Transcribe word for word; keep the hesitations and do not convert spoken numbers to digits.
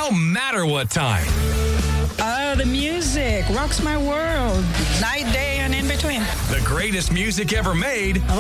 no matter what time. Oh, the music rocks my world. Night, day, and in between. The greatest music ever made.